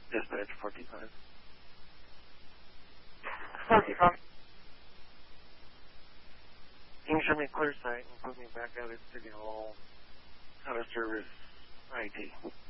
Dispatch 45. 45. Can you show me a clear site and put me back out at City Hall, out of service IT?